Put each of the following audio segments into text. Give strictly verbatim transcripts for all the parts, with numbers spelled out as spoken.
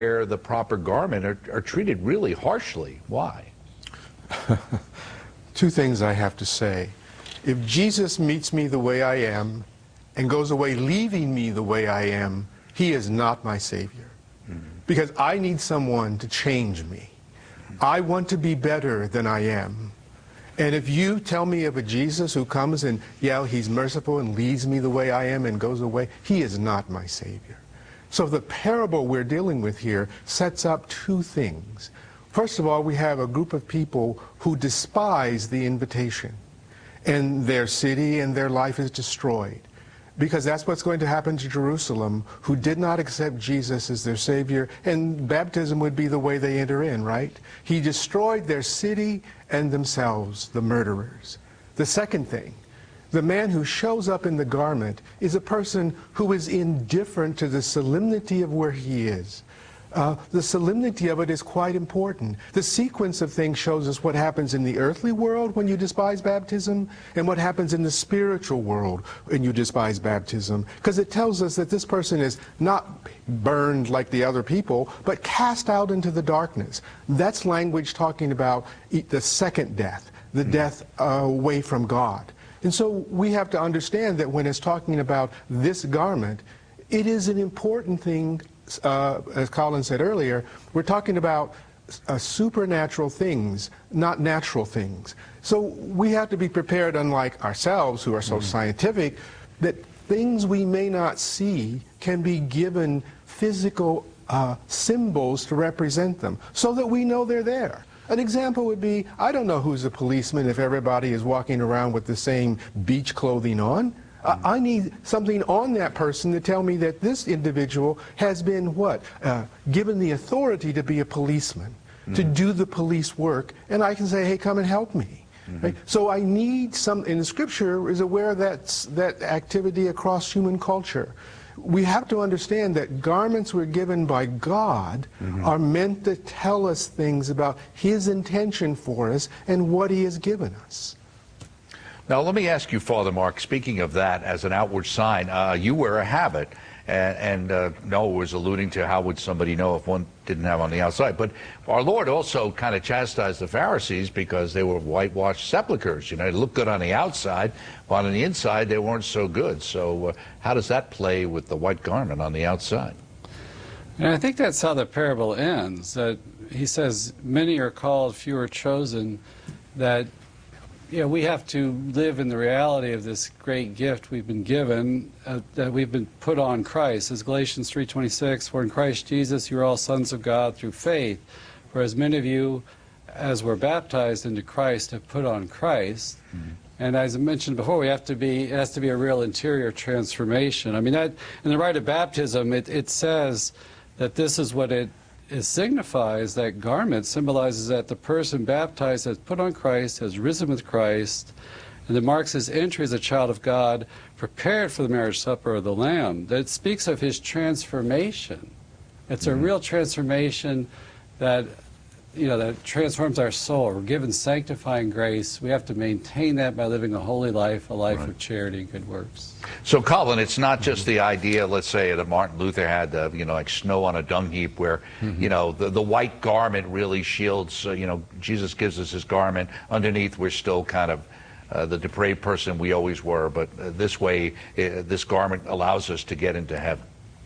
wear the proper garment are, are treated really harshly. Why? Two things I have to say. If Jesus meets me the way I am and goes away leaving me the way I am, he is not my Savior. Mm-hmm. Because I need someone to change me. I want to be better than I am. And if you tell me of a Jesus who comes and, yeah, he's merciful and leaves me the way I am and goes away, he is not my Savior. So the parable we're dealing with here sets up two things. First of all, we have a group of people who despise the invitation, and their city and their life is destroyed. Because that's what's going to happen to Jerusalem, who did not accept Jesus as their Savior, and baptism would be the way they enter in, right? He destroyed their city and themselves, the murderers. The second thing, the man who shows up in the garment is a person who is indifferent to the solemnity of where he is. Uh, the solemnity of it is quite important. The sequence of things shows us what happens in the earthly world when you despise baptism and what happens in the spiritual world when you despise baptism. Because it tells us that this person is not burned like the other people, but cast out into the darkness. That's language talking about the second death, the death uh, away from God. And so we have to understand that when it's talking about this garment, it is an important thing. Uh, as Colin said earlier, we're talking about uh, supernatural things, not natural things. So we have to be prepared, unlike ourselves who are so mm. scientific, that things we may not see can be given physical uh, symbols to represent them so that we know they're there. An example would be, I don't know who's a policeman if everybody is walking around with the same beach clothing on. Uh, I need something on that person to tell me that this individual has been what? Uh, given the authority to be a policeman, mm-hmm. to do the police work, and I can say, hey, come and help me. Mm-hmm. Right? So I need some, and the Scripture is aware of that, that activity across human culture. We have to understand that garments were given by God mm-hmm. are meant to tell us things about His intention for us and what He has given us. Now, let me ask you, Father Mark, speaking of that as an outward sign, uh, you wear a habit, and, and uh, Noah was alluding to how would somebody know if one didn't have on the outside. But our Lord also kind of chastised the Pharisees because they were whitewashed sepulchres. You know, they looked good on the outside, but on the inside they weren't so good. So uh, how does that play with the white garment on the outside? And I think that's how the parable ends. That he says, many are called, few are chosen, that Yeah, we have to live in the reality of this great gift we've been given, uh, that we've been put on Christ. As Galatians three twenty-six, for in Christ Jesus you are all sons of God through faith. For as many of you as were baptized into Christ have put on Christ. Mm-hmm. And as I mentioned before, we have to be, it has to be a real interior transformation. I mean, that, in the rite of baptism, it, it says that this is what it It signifies, that garment symbolizes that the person baptized has put on Christ, has risen with Christ, and it marks his entry as a child of God, prepared for the marriage supper of the Lamb. That speaks of his transformation. It's a real transformation that, you know, that transforms our soul. We're given sanctifying grace. We have to maintain that by living a holy life, a life right. of charity and good works. So, Colin, it's not just the idea, let's say, that Martin Luther had, uh, you know, like snow on a dung heap, where, mm-hmm. you know, the, the white garment really shields, uh, you know, Jesus gives us his garment. Underneath, we're still kind of uh, the depraved person we always were, but uh, this way, uh, this garment allows us to get into heaven.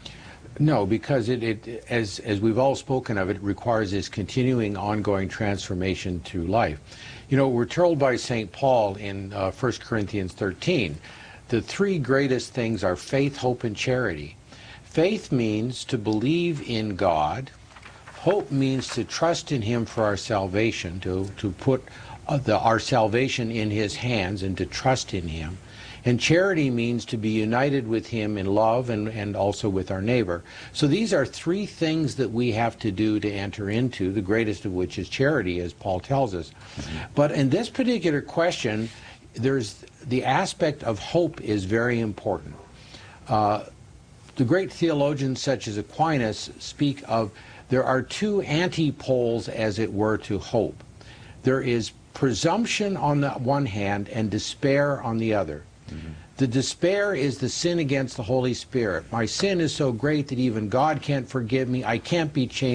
No, because it, it as, as we've all spoken of, it requires this continuing, ongoing transformation through life. You know, we're told by Saint Paul in uh, First Corinthians thirteen, the three greatest things are faith, hope, and charity. Faith means to believe in God. Hope means to trust in Him for our salvation, to, to put uh, the, our salvation in His hands and to trust in Him. And charity means to be united with Him in love and, and also with our neighbor. So these are three things that we have to do to enter into, the greatest of which is charity, as Paul tells us. Mm-hmm. But in this particular question, there's the aspect of hope is very important. Uh, the great theologians such as Aquinas speak of there are two antipoles, as it were, to hope. There is presumption on the one hand and despair on the other. Mm-hmm. The despair is the sin against the Holy Spirit. My sin is so great that even God can't forgive me. I can't be changed.